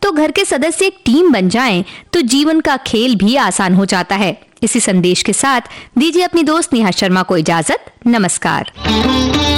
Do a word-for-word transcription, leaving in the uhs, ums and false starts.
तो घर के सदस्य एक टीम बन जाएं, तो जीवन का खेल भी आसान हो जाता है। इसी संदेश के साथ दीजिए अपनी दोस्त नेहा शर्मा को इजाजत। नमस्कार।